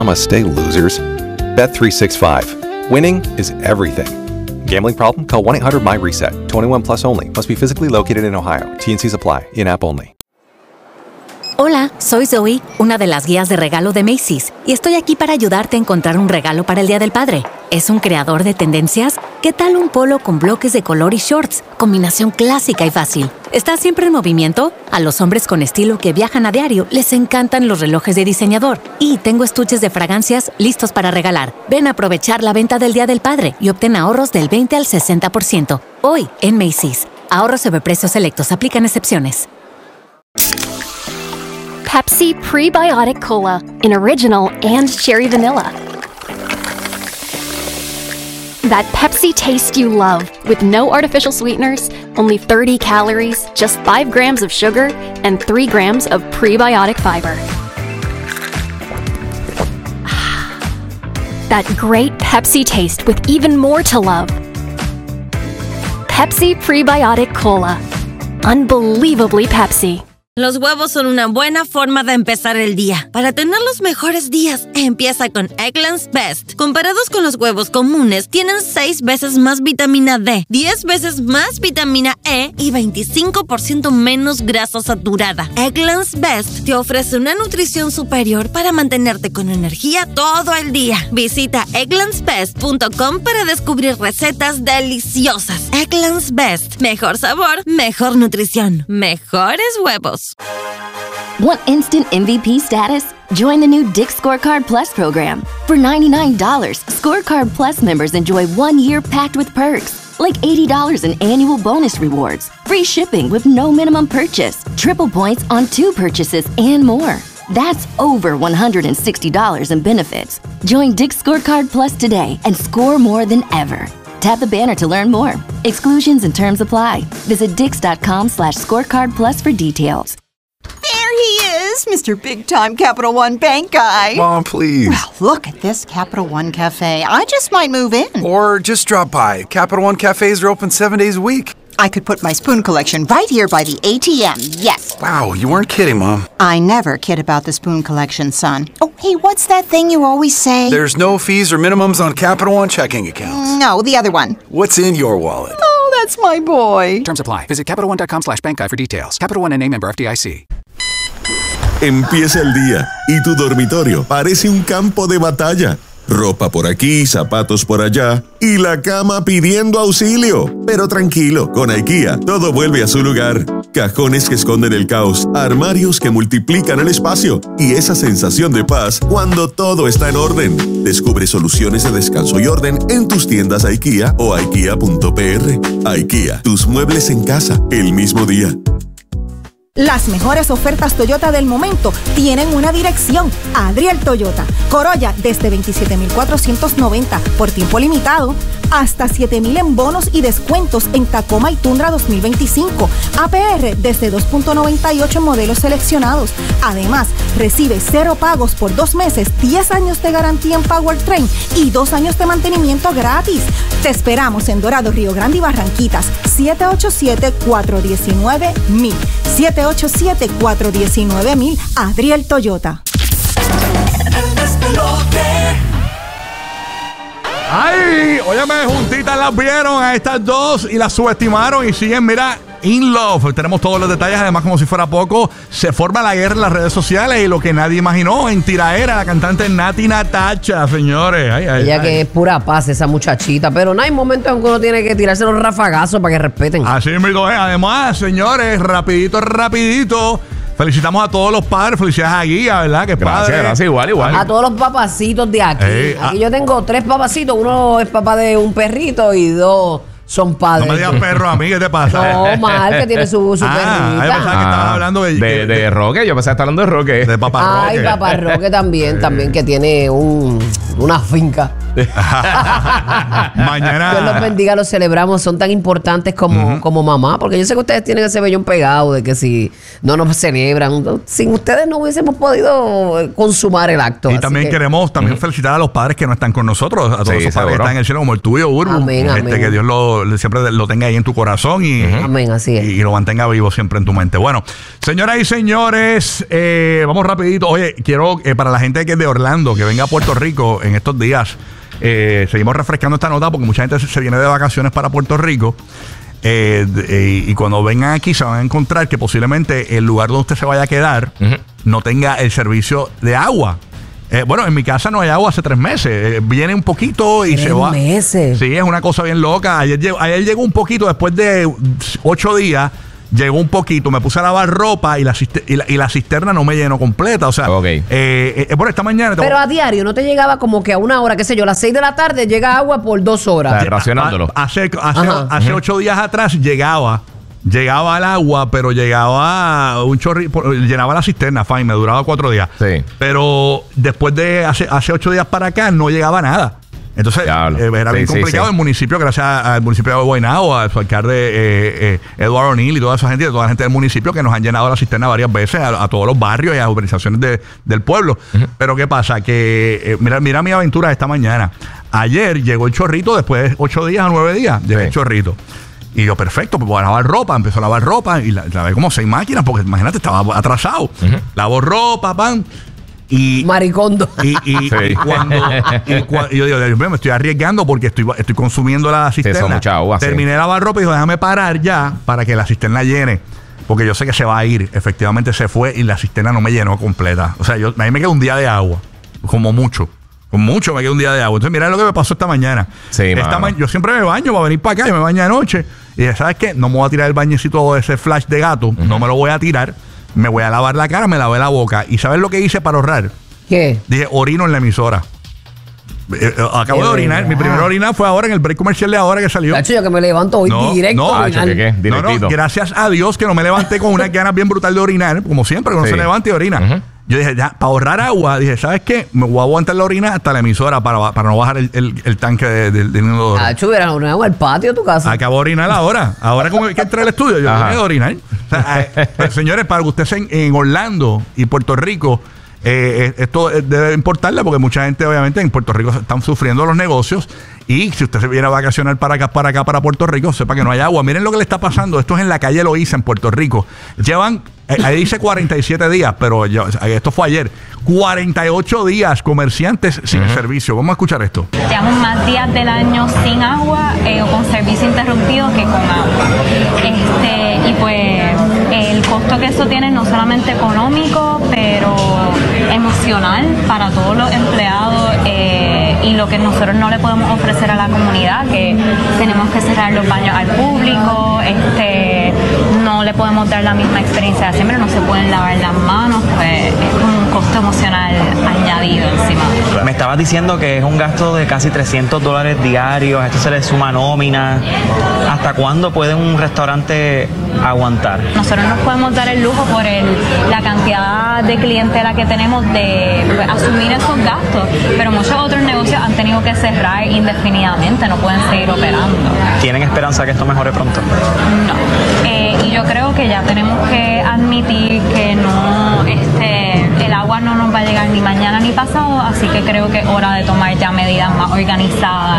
Namaste, losers. Bet365. Winning is everything. Gambling problem? Call 1-800-MY-RESET. 21 plus only. Must be physically located in Ohio. T&Cs apply. In-app only. Hola, soy Zoe, una de las guías de regalo de Macy's, y estoy aquí para ayudarte a encontrar un regalo para el Día del Padre. ¿Es un creador de tendencias? ¿Qué tal un polo con bloques de color y shorts? Combinación clásica y fácil. ¿Está siempre en movimiento? A los hombres con estilo que viajan a diario les encantan los relojes de diseñador. Y tengo estuches de fragancias listos para regalar. Ven a aprovechar la venta del Día del Padre y obtén ahorros del 20 al 60%. Hoy en Macy's. Ahorros sobre precios selectos. Aplican excepciones. Pepsi Prebiotic Cola in original and cherry vanilla. That Pepsi taste you love with no artificial sweeteners, only 30 calories, just 5 grams of sugar, and 3 grams of prebiotic fiber. That great Pepsi taste with even more to love. Pepsi Prebiotic Cola. Unbelievably Pepsi. Los huevos son una buena forma de empezar el día. Para tener los mejores días, empieza con Eggland's Best. Comparados con los huevos comunes, tienen 6 veces más vitamina D, 10 veces más vitamina E y 25% menos grasa saturada. Eggland's Best te ofrece una nutrición superior para mantenerte con energía todo el día. Visita egglandsbest.com para descubrir recetas deliciosas. Eggland's Best. Mejor sabor, mejor nutrición, mejores huevos. Want instant MVP status? Join the new Dick's Scorecard Plus program. For $99, Scorecard Plus members enjoy 1 year packed with perks, like $80 in annual bonus rewards, free shipping with no minimum purchase, triple points on 2 purchases, and more. That's over $160 in benefits. Join Dick's Scorecard Plus today and score more than ever. Tap the banner to learn more. Exclusions and terms apply. Visit dix.com/scorecard plus for details. There he is, Mr. Big Time Capital One Bank guy. Mom, please. Well, look at this Capital One Cafe. I just might move in. Or just drop by. Capital One cafes are open 7 days a week. I could put my spoon collection right here by the ATM, yes. Wow, you weren't kidding, Mom. I never kid about the spoon collection, son. Oh, hey, what's that thing you always say? There's no fees or minimums on Capital One checking accounts. No, the other one. What's in your wallet? Oh, that's my boy. Terms apply. Visit CapitalOne.com/bankguy for details. Capital One N.A. member FDIC. Empieza el día y tu dormitorio parece un campo de batalla. Ropa por aquí, zapatos por allá y la cama pidiendo auxilio. Pero tranquilo, con IKEA todo vuelve a su lugar. Cajones que esconden el caos, armarios que multiplican el espacio y esa sensación de paz cuando todo está en orden. Descubre soluciones de descanso y orden en tus tiendas IKEA o IKEA.pr. IKEA, tus muebles en casa el mismo día. Las mejores ofertas Toyota del momento tienen una dirección: Adriel Toyota. Corolla desde $27,490 por tiempo limitado, hasta $7,000 en bonos y descuentos en Tacoma y Tundra 2025. APR desde 2.98 en modelos seleccionados. Además, recibe 0 pagos por 2 meses, 10 años de garantía en Powertrain y 2 años de mantenimiento gratis. Te esperamos en Dorado, Río Grande y Barranquitas. 787-419-1000. 787-419-1000. Adriel Toyota. ¡Ay! Óyeme, juntitas las vieron a estas dos y las subestimaron y siguen, mira, in love. Tenemos todos los detalles, además, como si fuera poco, se forma la guerra en las redes sociales y lo que nadie imaginó, en tiraera, la cantante Nati Natasha, señores. Ay, ay, ella ay. que es pura paz, esa muchachita, pero no hay momentos en que uno tiene que tirarse los rafagazos para que respeten. Así mismo es. Además, señores, rapidito. Felicitamos a todos los padres. Felicidades a Guía, ¿verdad? Que es padre. Gracias, igual. A todos los papacitos de aquí. Aquí yo tengo 3 papacitos. Uno es papá de un perrito y 2 son padres. No me digas perro a mí, ¿qué te pasa? No, mal, que tiene su perrita. Yo pensaba que estabas hablando de Roque. Yo pensaba que estar hablando de Roque. De Papá Roque. Ay, Papá Roque también, que tiene un una finca. Mañana. Dios los bendiga, los celebramos, son tan importantes como mamá, porque yo sé que ustedes tienen ese vellón pegado de que si no nos celebran, sin ustedes no hubiésemos podido consumar el acto. Y también queremos felicitar a los padres que no están con nosotros, a todos esos padres que están en el cielo, como el tuyo, Urbu. Amén, amén. Que Dios siempre lo tenga ahí en tu corazón y, amén, así es. Y lo mantenga vivo siempre en tu mente. Bueno, señoras y señores, vamos rapidito. Oye, quiero para la gente que es de Orlando, que venga a Puerto Rico en estos días, seguimos refrescando esta nota porque mucha gente se viene de vacaciones para Puerto Rico. Y cuando vengan aquí se van a encontrar que posiblemente el lugar donde usted se vaya a quedar no tenga el servicio de agua. Bueno, en mi casa no hay agua hace 3 meses. Viene un poquito y se va. 3 meses. Sí, es una cosa bien loca. Ayer llegó un poquito, después de 8 días, llegó un poquito. Me puse a lavar ropa y la cisterna no me llenó completa. O sea, bueno, esta mañana. Pero a diario, ¿no te llegaba como que a una hora, qué sé yo, a las 6 de la tarde llega agua por 2 horas? O sea, racionándolo. Hace 8 días atrás llegaba el agua, pero llegaba un chorrito, llenaba la cisterna, fine, me duraba 4 días. Sí. Pero después de hace 8 días para acá no llegaba nada. Entonces era bien complicado. El municipio, gracias al municipio de Guaynabo, a su alcalde Eduardo O'Neill y toda esa gente, toda la gente del municipio que nos han llenado la cisterna varias veces a todos los barrios y a las urbanizaciones del pueblo. Pero ¿qué pasa? Que mira mi aventura esta mañana. Ayer llegó el chorrito después de 8 días a 9 días. Llegó el chorrito. Y yo, perfecto, pues voy a lavar ropa. Empezó a lavar ropa y lavé como 6 máquinas porque imagínate, estaba atrasado. Lavo ropa, pan. Y maricondo. Y yo digo, Dios mío, me estoy arriesgando porque estoy consumiendo la cisterna. Mucha agua, terminé de lavar ropa y dijo, déjame parar ya para que la cisterna llene. Porque yo sé que se va a ir. Efectivamente se fue y la cisterna no me llenó completa. O sea, a mí me queda un día de agua. Como mucho. Con mucho me queda un día de agua. Entonces, mira lo que me pasó esta mañana. Sí, yo siempre me baño para venir para acá. Yo me baño de noche. Y dije, ¿sabes qué? No me voy a tirar el bañecito de ese flash de gato. No me lo voy a tirar. Me voy a lavar la cara, me lavé la boca. ¿Y sabes lo que hice para ahorrar? ¿Qué? Dije, orino en la emisora. Acabo de orinar. Mi primera orina fue ahora en el break comercial de ahora que salió. Cacho, yo que me levanto hoy directo. No, gracias a Dios que no me levanté con unas ganas bien brutal de orinar, como siempre, cuando se levanta y orina. Yo dije, ya, para ahorrar agua, dije, ¿sabes qué? Me voy a aguantar la orina hasta la emisora para no bajar el tanque del inodoro. Cacho, hubieras orinado al patio de tu casa. Acabo de orinar ahora. Ahora como que entré al estudio, yo tengo que orinar. O sea, pero, señores, para que ustedes en Orlando y Puerto Rico, esto debe importarle porque mucha gente obviamente en Puerto Rico están sufriendo los negocios y si usted se viene a vacacionar para Puerto Rico, sepa que no hay agua. Miren lo que le está pasando. Esto es en la calle Loíza en Puerto Rico. Llevan, ahí dice 47 días, pero esto fue ayer. 48 días comerciantes sin servicio. Vamos a escuchar esto. Llevamos más días del año sin agua o con servicio interrumpido que con agua. Y pues el costo que eso tiene no solamente económico, pero emocional para todos los empleados y lo que nosotros no le podemos ofrecer a la comunidad, que tenemos que cerrar los baños al público, no le podemos dar la misma experiencia de siempre, no se pueden lavar las manos, pues es un costo emocional añadido encima. Me estabas diciendo que es un gasto de casi $300 diarios, a esto se le suma nómina. ¿Hasta cuándo puede un restaurante aguantar? Nosotros nos podemos dar el lujo por la cantidad de clientela que tenemos de asumir esos gastos, pero muchos otros negocios han tenido que cerrar indefinidamente, no pueden seguir operando. ¿Tienen esperanza que esto mejore pronto? No. Y yo creo que ya tenemos que admitir que no, el agua no nos va a llegar ni mañana ni pasado, así que creo que es hora de tomar ya medidas más organizadas.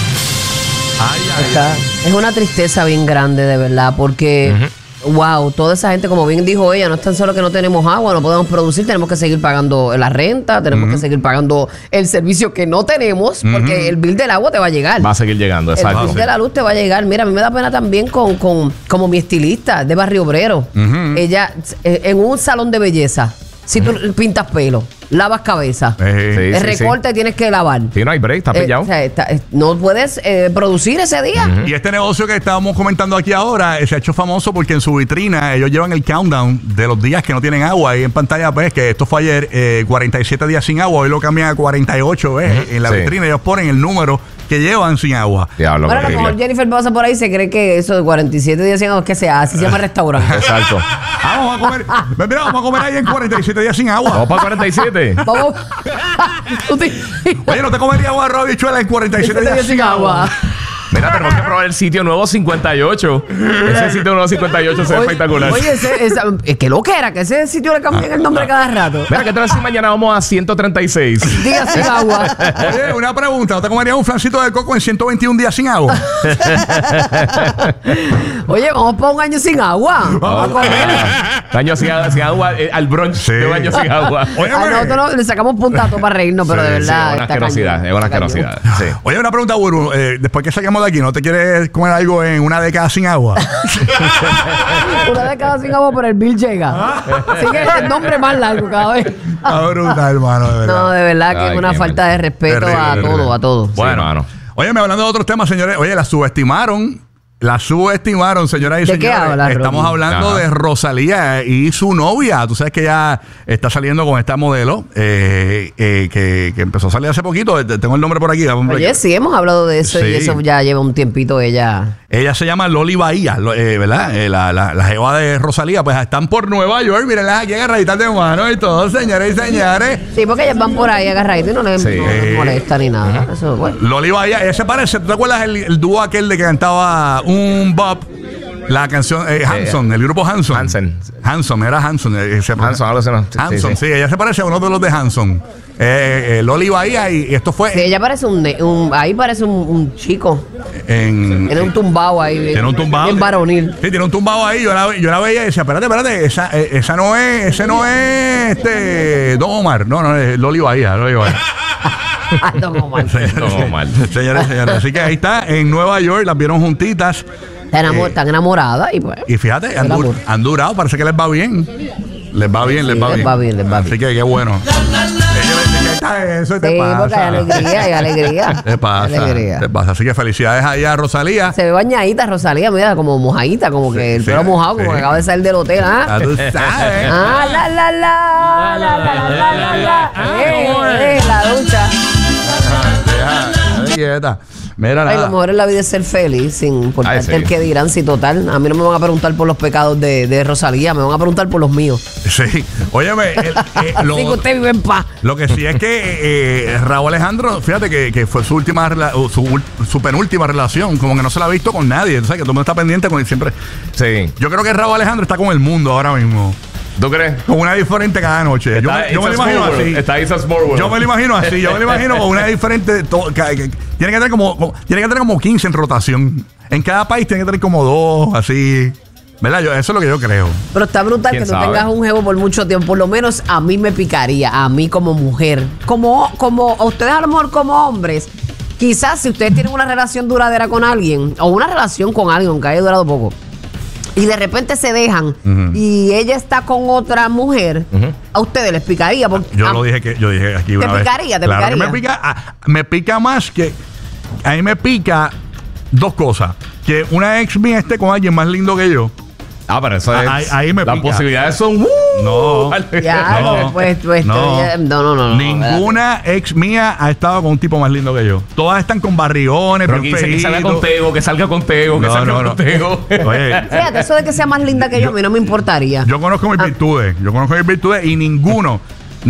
Es una tristeza bien grande, de verdad, porque wow, toda esa gente, como bien dijo ella, no es tan solo que no tenemos agua, no podemos producir, tenemos que seguir pagando la renta, tenemos que seguir pagando el servicio que no tenemos, porque el bill del agua te va a llegar. Va a seguir llegando, exacto. El bill de la luz te va a llegar. Mira, a mí me da pena también como mi estilista de Barrio Obrero. Ella, en un salón de belleza, si tú pintas pelo, lavas cabeza, el recorte tienes que lavar. Sí, no hay break, está pillado. No puedes producir ese día. Y este negocio que estábamos comentando aquí ahora se ha hecho famoso porque en su vitrina ellos llevan el countdown de los días que no tienen agua. Y en pantalla ves que esto fue ayer, 47 días sin agua, hoy lo cambian a 48. En la vitrina ellos ponen el número que llevan sin agua. Diablo, bueno, a lo mejor Jennifer pasa por ahí y se cree que eso de 47 días sin agua es que se llama restaurante. Exacto. vamos a comer. Mira, vamos a comer ahí en 47 días sin agua. Vamos para 47. Vamos. Oye, ¿no te comerías agua arroz bichuela en 47 días sin agua? Mira, tenemos que probar el sitio nuevo 58. Ese sitio nuevo 58 se ve espectacular. Oye, que lo que era, que ese sitio le cambian el nombre cada rato. Mira, ¿qué tal si mañana vamos a 136? Días sin agua. Oye, una pregunta. ¿No te comerías un flancito de coco en 121 días sin agua? Oye, vamos para un año sin agua. Vamos a comer. Año sin agua, al brunch de un año sin agua. Oye, A nosotros le sacamos puntato para reírnos, pero de verdad. Es una asquerosidad. Es una asquerosidad. Sí. Oye, una pregunta, Buru. Después que saquemos de aquí, ¿no te quieres comer algo en una década sin agua? Una década sin agua, pero el bill llega. Así que el nombre más largo cada vez. Está brutal, hermano, de verdad. No, de verdad que es una falta de respeto a todo. Bueno, mano. Oye, hablando de otros temas, señores. Oye, la subestimaron, señoras y señores. ¿De qué hablas, Estamos hablando de Rosalía y su novia. Tú sabes que ella está saliendo con esta modelo que empezó a salir hace poquito. Tengo el nombre por aquí. Oye, sí, hemos hablado de eso y eso ya lleva un tiempito ella. Ella se llama Loli Bahía, ¿verdad? La jeva de Rosalía. Pues están por Nueva York. Mírenlas aquí agarraditas de mano y todo, señores y señores. Sí, porque ellas van por ahí agarraditas y no les molesta ni nada. Eso, bueno. Loli Bahía, ella se parece. ¿Tú te acuerdas el dúo aquel de que cantaba un Bob? La canción Hanson, el grupo Hanson. Hanson, era Hanson. Hanson, sí, ella se parece a uno de los de Hanson. Loli Bahía, y esto fue. Sí, ella parece ahí parece un chico. Tiene un tumbao ahí. Tiene un tumbao. Bien varonil. Sí, tiene un tumbao ahí. Yo la veía y decía, espérate, ese no es Don Omar. No, es Loli Bahía. Don Omar. Señores. Así que ahí está, en Nueva York, las vieron juntitas. Están enamoradas y pues. Y fíjate, han durado, parece que les va bien. Les va bien. Así que qué bueno. Eso te pasa. Porque hay alegría. Te pasa. Así que felicidades ahí a Rosalía. Se ve bañadita Rosalía, mira, como mojadita, como que el pelo mojado, como que acaba de salir del hotel, ¿ah? Tú sabes. La ducha. Quieta. Mira, lo mejor en la vida es ser feliz, sin importarte el que dirán. Si total, a mí no me van a preguntar por los pecados de Rosalía, me van a preguntar por los míos. Sí. Óyeme, así que usted vive en paz. Lo que sí es que Raúl Alejandro, fíjate que fue su penúltima relación, como que no se la ha visto con nadie. O sea, que todo el mundo está pendiente con él siempre. Sí. Yo creo que Raúl Alejandro está con el mundo ahora mismo. ¿Tú crees? Con una diferente cada noche. Yo me lo imagino así. Yo me lo imagino así. Yo me lo imagino con una diferente. Tiene que tener como 15 en rotación. En cada país tiene que tener como 2, así. ¿Verdad? Eso es lo que yo creo. Pero está brutal que tú tengas un jevo por mucho tiempo. Por lo menos a mí me picaría. A mí como mujer. Como a ustedes a lo mejor como hombres. Quizás si ustedes tienen una relación duradera con alguien. O una relación con alguien, aunque haya durado poco. Y de repente se dejan y ella está con otra mujer, a ustedes les picaría. Porque yo dije aquí una vez. Te picaría. Me pica más que. A mí me pica dos cosas. Que una ex mía esté con alguien más lindo que yo. Pero eso es. Ahí me las pica. Posibilidades son. No. No. Ninguna ex mía ha estado con un tipo más lindo que yo. Todas están con barrigones, pero que salga contigo, que salga contigo. Oye, fíjate, eso de que sea más linda que yo, a mí no me importaría. Yo conozco mis virtudes. Y ninguno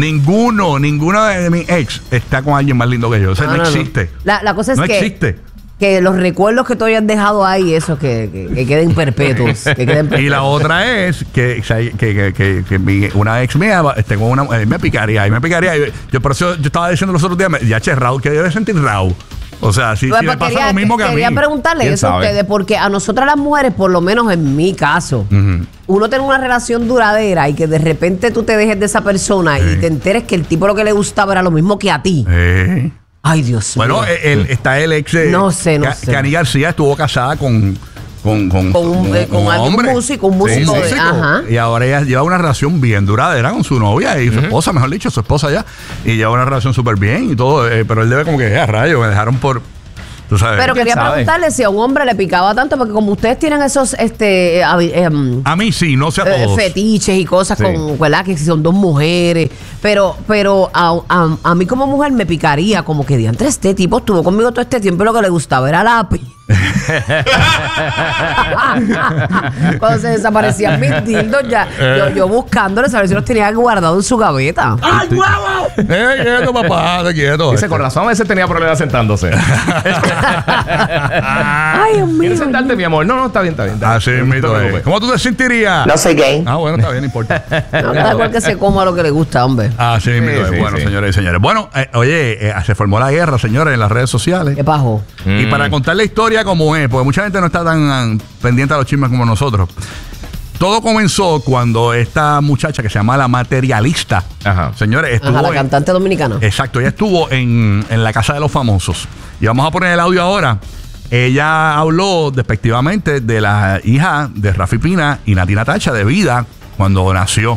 de mis ex está con alguien más lindo que yo. O sea, no existe. La cosa es no que. Existe. Que los recuerdos que tú hayas dejado ahí, eso que queden perpetuos. Y la otra es que una ex mía esté con una me picaría. Yo por eso yo estaba diciendo los otros días, Raúl, que debe sentir Raúl. O sea, si le pasa lo mismo que a mí. Quería preguntarle eso a ustedes, porque a nosotras las mujeres, por lo menos en mi caso, uno tiene una relación duradera y que de repente tú te dejes de esa persona y te enteres que el tipo lo que le gustaba era lo mismo que a ti. Ay, Dios mío. Bueno, está el ex. No sé. Cani García estuvo casada con un músico. Ajá. Y ahora ella lleva una relación bien duradera con su novia y su esposa, mejor dicho, su esposa ya. Y lleva una relación súper bien y todo. Pero él debe como que, a rayos, me dejaron por. ¿Tú sabes? Pero quería preguntarle si a un hombre le picaba tanto, porque como ustedes tienen esos a mí sí, no sé a todos. Fetiches y cosas con, ¿verdad? Que si son dos mujeres. Pero a mí como mujer me picaría como que diantre, este tipo estuvo conmigo todo este tiempo y lo que le gustaba era la Cuando se desaparecían mis dildos, yo buscándoles a ver si los tenía guardados en su gaveta. ¡Ay, huevo! Quieto, papá, te quieto. Dice, con razón a veces tenía problemas sentándose. Ay, Dios mío. ¿Quieres sentarte, mi amor? No, está bien. Así mismo. ¿Cómo tú te sentirías? No soy gay. Bueno, está bien, no importa. No, cada cual que se coma lo que le gusta, hombre. Así mismo. Bueno, señores y señores. Bueno, se formó la guerra, señores, en las redes sociales. ¿Qué pasó? Y para contar la historia como es, porque mucha gente no está tan pendiente a los chismes como nosotros. Todo comenzó cuando esta muchacha que se llama La Materialista, señores, estuvo la cantante dominicana. Exacto, ella estuvo en la Casa de los Famosos. Y vamos a poner el audio ahora. Ella habló despectivamente de la hija de Rafi Pina y Nati Natasha de vida cuando nació.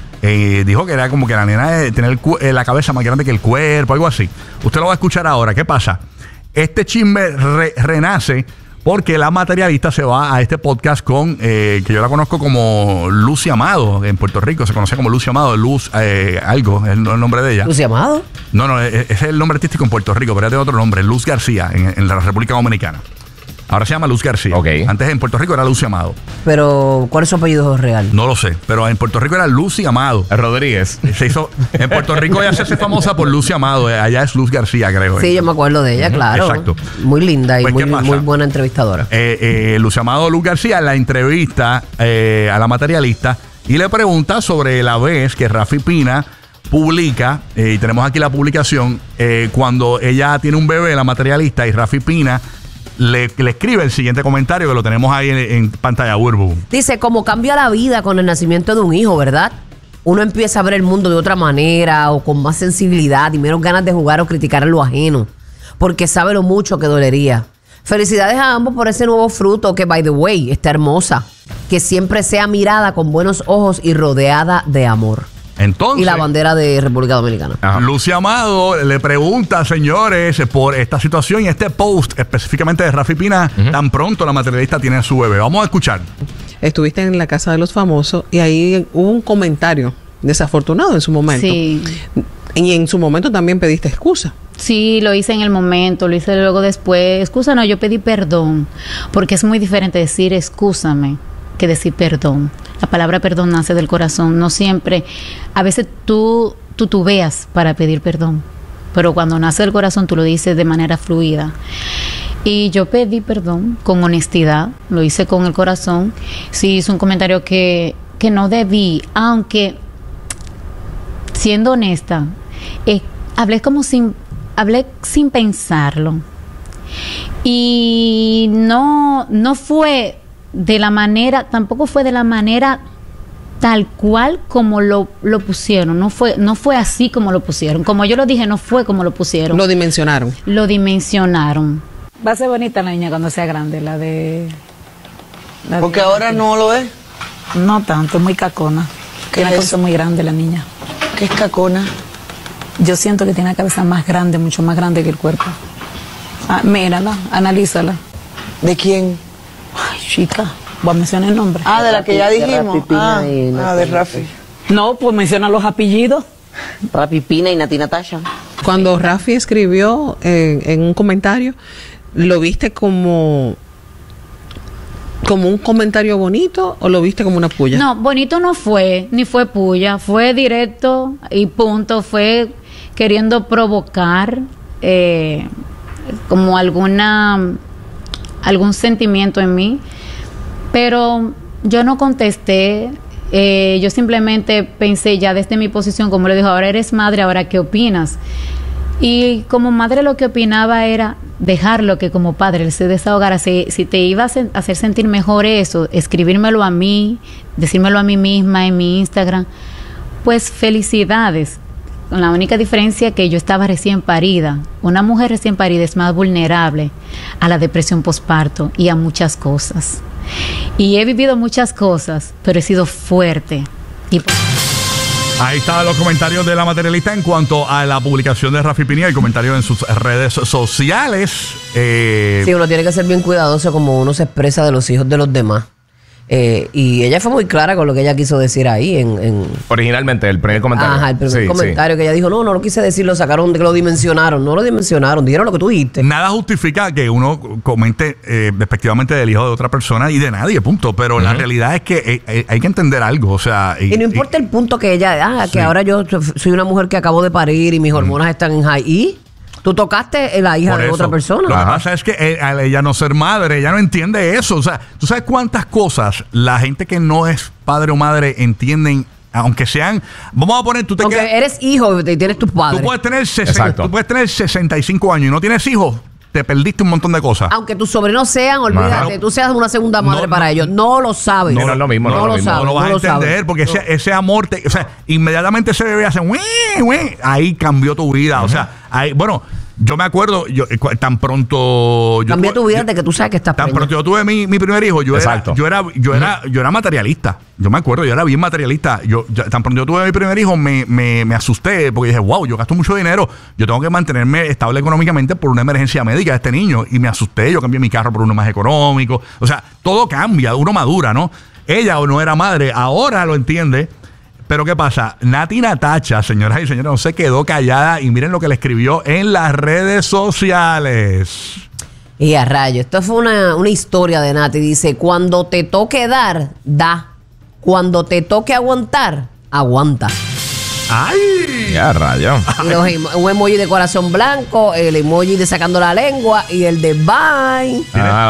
Dijo que era como que la nena de tener la cabeza más grande que el cuerpo, algo así. Usted lo va a escuchar ahora. ¿Qué pasa? Este chisme renace porque La Materialista se va a este podcast con, que yo la conozco como Lucy Amado en Puerto Rico. Se conoce como Lucy Amado, Luz algo, es el nombre de ella. ¿Lucy Amado? No, ese es el nombre artístico en Puerto Rico, pero ella tiene otro nombre, Luz García, en la República Dominicana. Ahora se llama Luz García. Antes en Puerto Rico era Lucy Amado. Pero, ¿cuál es su apellido real? No lo sé, pero en Puerto Rico era Lucy Amado. Rodríguez. Se hizo, en Puerto Rico ella se hace famosa por Lucy Amado. Allá es Luz García, creo. Sí, yo me acuerdo de ella, claro. Exacto. Muy linda y Pues, muy buena entrevistadora. Lucy Amado, Luz García, la entrevista a La Materialista y le pregunta sobre la vez que Rafi Pina publica, y tenemos aquí la publicación, cuando ella tiene un bebé, La Materialista, y Rafi Pina le escribe el siguiente comentario que lo tenemos ahí en pantalla, Burbu. Dice, como cambia la vida con el nacimiento de un hijo, ¿verdad? Uno empieza a ver el mundo de otra manera o con más sensibilidad y menos ganas de jugar o criticar a lo ajeno, porque sabe lo mucho que dolería. Felicidades a ambos por ese nuevo fruto que, by the way, está hermosa. Que siempre sea mirada con buenos ojos y rodeada de amor. Entonces, y la bandera de República Dominicana. Lucy Amado le pregunta, señores, por esta situación y este post específicamente de Rafi Pina, tan pronto La Materialista tiene a su bebé. Vamos a escuchar. Estuviste en la Casa de los Famosos y ahí hubo un comentario desafortunado en su momento. Sí. Y en su momento también pediste excusa. Sí, lo hice en el momento, lo hice luego después. Excusa no, yo pedí perdón, porque es muy diferente decir excúsame que decir perdón. La palabra perdón nace del corazón, no siempre. A veces tú veas para pedir perdón, pero cuando nace del corazón tú lo dices de manera fluida. Y yo pedí perdón con honestidad, lo hice con el corazón. Sí, hice un comentario que no debí, aunque siendo honesta, hablé sin pensarlo. Y no fue de la manera, tampoco fue de la manera tal cual como lo pusieron. No fue así como lo pusieron. Como yo lo dije, no fue como lo pusieron. Lo dimensionaron. Lo dimensionaron. Va a ser bonita la niña cuando sea grande, la de... Porque ahora no lo es. No tanto, es muy cacona. Tiene una cosa muy grande la niña. ¿Qué es cacona? Yo siento que tiene la cabeza más grande, mucho más grande que el cuerpo. Mírala, analízala. ¿De quién? Ay, chica, voy a mencionar el nombre. De la que ya dijimos. De Rafi. No, pues menciona los apellidos. Rafi Pina y Nati Natasha. Cuando Rafi escribió en un comentario, ¿lo viste como un comentario bonito o lo viste como una puya? No, bonito no fue, ni fue puya, fue directo y punto, fue queriendo provocar como algún sentimiento en mí, pero yo no contesté. Yo simplemente pensé ya desde mi posición, como le dijo, ahora eres madre, ahora ¿qué opinas? Y como madre lo que opinaba era dejarlo que como padre él se desahogara. Si te iba a hacer sentir mejor eso, escribírmelo a mí, decírmelo a mí misma en mi Instagram, pues felicidades. Con la única diferencia que yo estaba recién parida. Una mujer recién parida es más vulnerable a la depresión postparto y a muchas cosas. Y he vivido muchas cosas, pero he sido fuerte. Ahí estaban los comentarios de La Materialista en cuanto a la publicación de Rafi Pina y el comentario en sus redes sociales. Sí, uno tiene que ser bien cuidadoso como uno se expresa de los hijos de los demás. Y ella fue muy clara con lo que ella quiso decir ahí originalmente, el primer comentario. Ajá, el primer comentario que ella dijo, no lo quise decir, lo sacaron, que lo dimensionaron. No lo dimensionaron, dijeron lo que tú dijiste. Nada justifica que uno comente despectivamente del hijo de otra persona y de nadie, punto. Pero la realidad es que hay que entender algo, o sea... Y no importa el punto que ella... que ahora yo soy una mujer que acabo de parir y mis hormonas están en high. ¿Y? Tú tocaste la hija de otra persona. Lo que pasa es que al ella no ser madre, ella no entiende eso. O sea, ¿tú sabes cuántas cosas la gente que no es padre o madre entienden? Aunque sean, vamos a poner, aunque eres hijo y tienes tus padres. Tú puedes tener 65 años y no tienes hijos. Te perdiste un montón de cosas. Aunque tus sobrinos sean, olvídate, tú seas una segunda madre para ellos. No lo sabes. No es lo mismo. No lo sabes. No lo vas a entender porque ese amor, o sea, inmediatamente ese bebé hace, ahí cambió tu vida. O sea, ahí, bueno, yo me acuerdo, tan pronto... Cambió tu vida de que tú sabes que estás tan pronto yo tuve mi primer hijo, yo era materialista. Yo me acuerdo, yo era bien materialista. Tan pronto yo tuve mi primer hijo, me asusté porque dije, wow, yo gasto mucho dinero. Yo tengo que mantenerme estable económicamente por una emergencia médica de este niño. Y me asusté, yo cambié mi carro por uno más económico. O sea, todo cambia, uno madura, ¿no? Ella no era madre, ahora lo entiende. Pero ¿qué pasa? Nati Natacha, señoras y señores, no se quedó callada y miren lo que le escribió en las redes sociales. Y a rayo, esto fue una historia de Nati. Dice, cuando te toque dar, da. Cuando te toque aguantar, aguanta. ¡Ay! ¡Ya, rayo! Y un emoji de corazón blanco, el emoji de sacando la lengua y el de bye.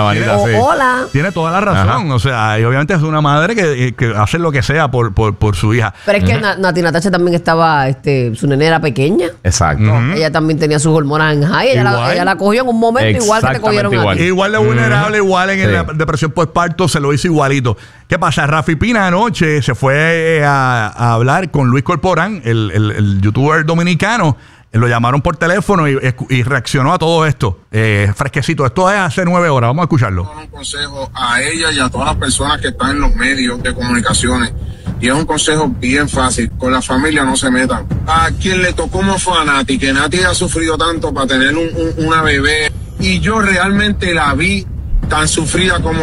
Hola. Tiene toda la razón. Ajá. O sea, y obviamente es una madre que hace lo que sea por su hija. Pero es que Nati Natacha también estaba, su nene era pequeña. Exacto. Ella también tenía sus hormonas en high. Ella la cogió en un momento igual que te cogieron a ti. Igual de vulnerable, igual en la depresión postparto, se lo hizo igualito. ¿Qué pasa? Rafi Pina anoche se fue a hablar con Luis Corporán, el youtuber dominicano. Lo llamaron por teléfono y reaccionó a todo esto. Fresquecito. Esto es hace 9 horas. Vamos a escucharlo. Un consejo a ella y a todas las personas que están en los medios de comunicaciones. Y es un consejo bien fácil. Con la familia no se metan. A quien le tocó como fue a Nati, que Nati ha sufrido tanto para tener una bebé. Y yo realmente la vi tan sufrida como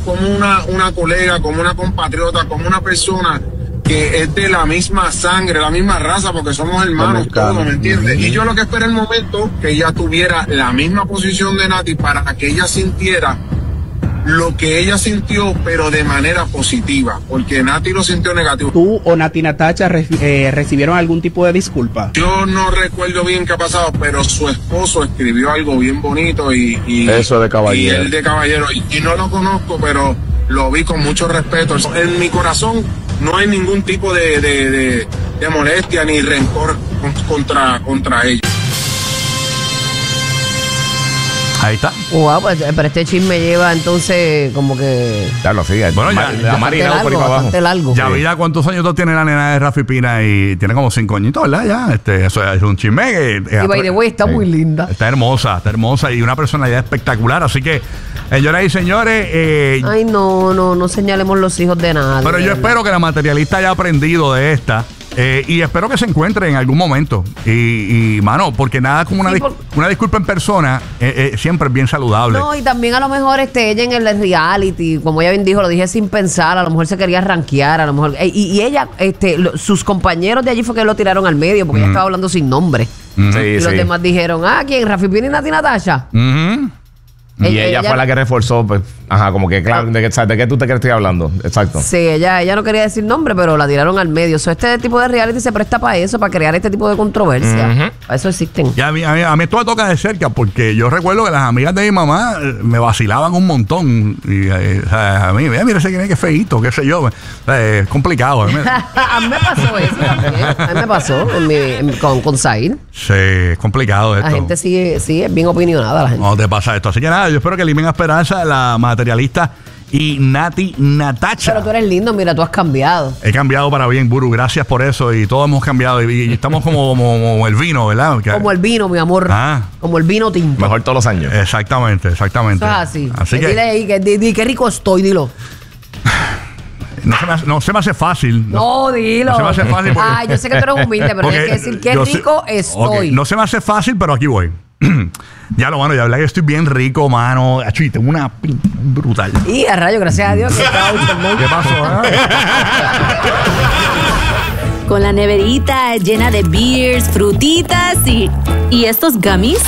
una colega, como una compatriota, como una persona que es de la misma sangre, la misma raza, porque somos hermanos todos, ¿me entiendes? Y yo lo que espero es el momento que ella tuviera la misma posición de Nati para que ella sintiera lo que ella sintió, pero de manera positiva, porque Nati lo sintió negativo. ¿Tú o Nati Natacha recibieron algún tipo de disculpa? Yo no recuerdo bien qué ha pasado, pero su esposo escribió algo bien bonito y eso de caballero. Y él de caballero. Y no lo conozco, pero lo vi con mucho respeto. En mi corazón no hay ningún tipo de molestia ni rencor contra ella. Ahí está. Wow, pues, pero este chisme lleva entonces como que... Claro, sí. Bueno, bastante largo. Ya, mira cuántos años tiene la nena de Rafi Pina y tiene como 5 añitos, ¿verdad? Ya, eso es un chisme que... Y by the way, está muy linda. Está hermosa y una personalidad espectacular. Así que, señoras y señores... Ay, no señalemos los hijos de nada. Pero yo espero que la materialista haya aprendido de esta. Y espero que se encuentre en algún momento. Y mano, porque nada como una disculpa en persona siempre es bien saludable. No, y también a lo mejor ella en el reality, como ella bien dijo, lo dije sin pensar, a lo mejor se quería rankear, a lo mejor. Y ella, sus compañeros de allí fue que lo tiraron al medio, porque ella estaba hablando sin nombre. Y los demás dijeron, ¿quién? Rafi Pina y Nati Natacha. Y ella fue la que reforzó, pues, como que claro, ¿de qué tú te crees que estoy hablando? Exacto. Sí, ella no quería decir nombre, pero la tiraron al medio. Este tipo de reality se presta para eso, para crear este tipo de controversia. Para eso existen. Y a mí esto me toca de cerca, porque yo recuerdo que las amigas de mi mamá me vacilaban un montón. Y a mí, mira ese que es feíto, qué sé yo. Es complicado. A mí me pasó eso también. A mí me pasó con Zahir. Sí, es complicado esto. La gente sí es bien opinionada. La gente. No te pasa esto. Así que nada, yo espero que eliminen a Esperanza, la materialista, y Nati Natacha. Pero tú eres lindo, mira, tú has cambiado. He cambiado para bien, Buru, gracias por eso. Y todos hemos cambiado. Y estamos como el vino, ¿verdad? Como el vino, mi amor. Como el vino tinto. Mejor todos los años. Exactamente. Eso es así. Dile ahí, qué rico estoy, dilo. No se me hace fácil. No, dilo. No se me hace fácil. Ay, yo sé que tú eres humilde, pero tienes que decir qué rico estoy. Okay, no se me hace fácil, pero aquí voy. Ya lo, mano, ya hablé que estoy bien rico, mano. Achi, tengo una brutal. Y a rayo, gracias a Dios. ¿Qué pasó? Con la neverita llena de beers, frutitas y estos gummies.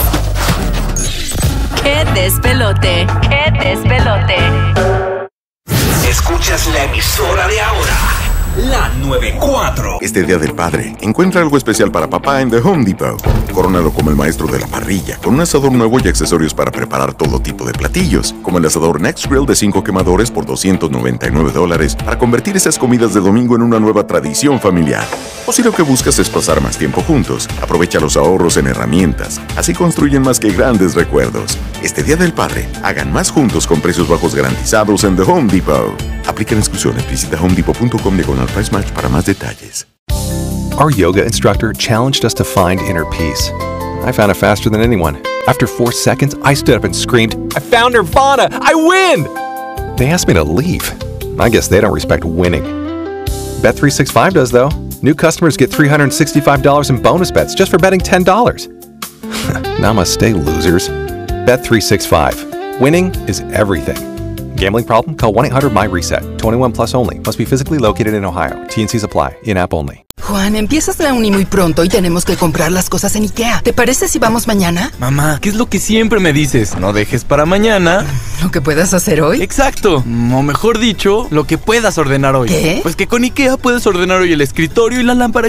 ¡Qué despelote! ¡Qué despelote! Escuchas la emisora de ahora, la 94. Este Día del Padre, encuentra algo especial para papá en The Home Depot. Corónalo como el maestro de la parrilla, con un asador nuevo y accesorios para preparar todo tipo de platillos, como el asador Next Grill de 5 quemadores por $299 para convertir esas comidas de domingo en una nueva tradición familiar. O si lo que buscas es pasar más tiempo juntos, aprovecha los ahorros en herramientas. Así construyen más que grandes recuerdos. Este Día del Padre, hagan más juntos con precios bajos garantizados en The Home Depot. Aplican exclusiones. Visita homedepot.com/price match para más detalles. Our yoga instructor challenged us to find inner peace. I found it faster than anyone. After 4 seconds, I stood up and screamed, "I found Nirvana! I win!" They asked me to leave. I guess they don't respect winning. Bet365 does, though. New customers get $365 in bonus bets just for betting $10. Namaste, losers. Bet365. Winning is everything. Gambling problem? Call 1-800-MY-RESET. 21 plus only. Must be physically located in Ohio. T&Cs apply. In-app only. Juan, empiezas la uni muy pronto y tenemos que comprar las cosas en IKEA. ¿Te parece si vamos mañana? Mamá, ¿qué es lo que siempre me dices? No dejes para mañana ¿Lo que puedas hacer hoy? Exacto. O mejor dicho, lo que puedas ordenar hoy. ¿Qué? Pues que con IKEA puedes ordenar hoy el escritorio y la lámpara